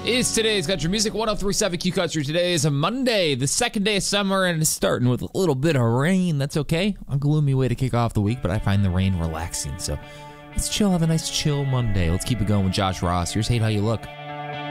Is today's Country Music 1037 Q Country. Today is a Monday, the second day of summer, and it's starting with a little bit of rain. That's okay. A gloomy way to kick off the week, but I find the rain relaxing. So let's chill, have a nice chill Monday. Let's keep it going with Josh Ross. Here's Hate How You Look.